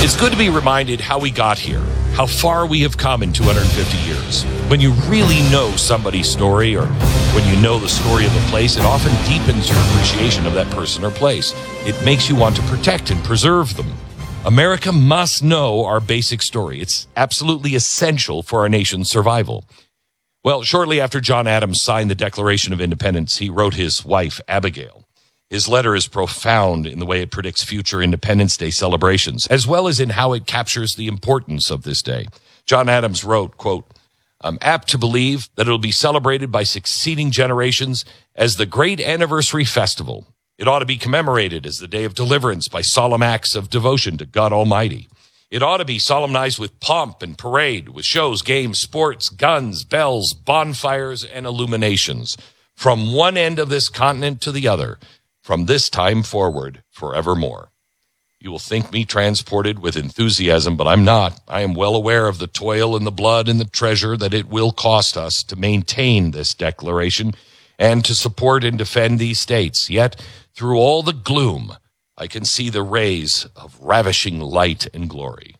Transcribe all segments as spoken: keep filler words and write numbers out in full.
It's good to be reminded how we got here, how far we have come in two hundred fifty years. When you really know somebody's story, or when you know the story of a place, it often deepens your appreciation of that person or place. It makes you want to protect and preserve them. America must know our basic story. It's absolutely essential for our nation's survival. Well, shortly after John Adams signed the Declaration of Independence, he wrote his wife, Abigail. His letter is profound in the way it predicts future Independence Day celebrations, as well as in how it captures the importance of this day. John Adams wrote, quote, "I'm apt to believe that it'll be celebrated by succeeding generations as the great anniversary festival. It ought to be commemorated as the day of deliverance by solemn acts of devotion to God Almighty. It ought to be solemnized with pomp and parade, with shows, games, sports, guns, bells, bonfires, and illuminations, from one end of this continent to the other, from this time forward, forevermore." You will think me transported with enthusiasm, but I'm not. I am well aware of the toil and the blood and the treasure that it will cost us to maintain this declaration and to support and defend these states. Yet, through all the gloom, I can see the rays of ravishing light and glory.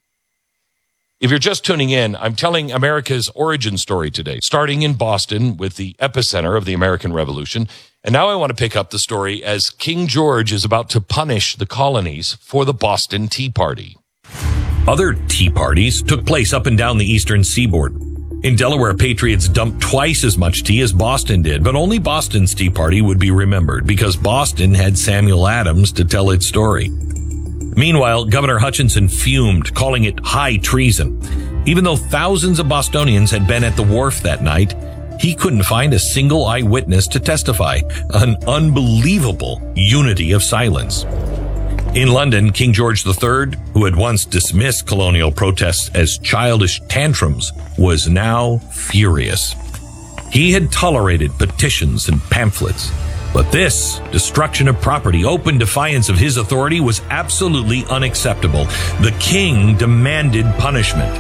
If you're just tuning in, I'm telling America's origin story today, starting in Boston with the epicenter of the American Revolution. And now I want to pick up the story as King George is about to punish the colonies for the Boston Tea Party. Other tea parties took place up and down the eastern seaboard. In Delaware, patriots dumped twice as much tea as Boston did, but only Boston's Tea Party would be remembered because Boston had Samuel Adams to tell its story. Meanwhile, Governor Hutchinson fumed, calling it high treason. Even though thousands of Bostonians had been at the wharf that night, he couldn't find a single eyewitness to testify. An unbelievable unity of silence. In London, King George the Third, who had once dismissed colonial protests as childish tantrums, was now furious. He had tolerated petitions and pamphlets, but this destruction of property, open defiance of his authority, was absolutely unacceptable. The king demanded punishment.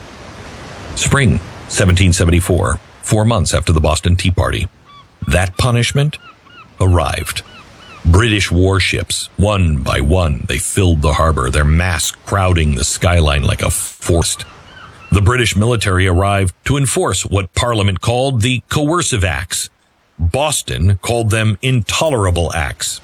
Spring seventeen seventy-four, four months after the Boston Tea Party. That punishment arrived. British warships, one by one, they filled the harbor, their mass crowding the skyline like a forest. The British military arrived to enforce what Parliament called the coercive acts. Boston called them intolerable acts.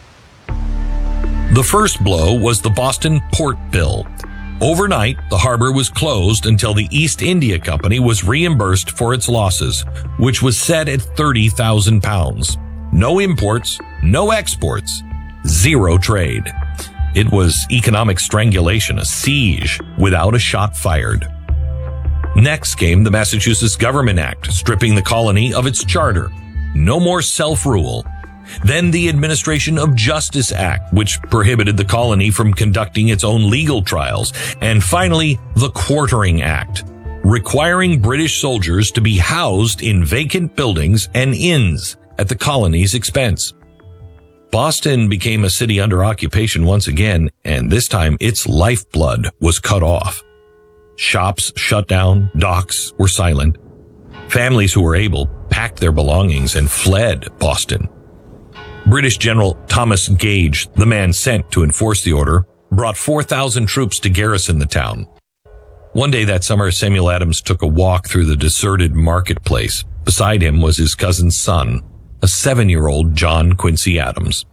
The first blow was the Boston Port Bill. Overnight, the harbor was closed until the East India Company was reimbursed for its losses, which was set at thirty thousand pounds. No imports, no exports, zero trade. It was economic strangulation, a siege without a shot fired. Next came the Massachusetts Government Act, stripping the colony of its charter. No more self-rule. Then the Administration of Justice Act, which prohibited the colony from conducting its own legal trials. And finally, the Quartering Act, requiring British soldiers to be housed in vacant buildings and inns at the colony's expense. Boston became a city under occupation once again, and this time its lifeblood was cut off. Shops shut down, docks were silent. Families who were able packed their belongings and fled Boston. British General Thomas Gage, the man sent to enforce the order, brought four thousand troops to garrison the town. One day that summer, Samuel Adams took a walk through the deserted marketplace. Beside him was his cousin's son, a seven-year-old John Quincy Adams.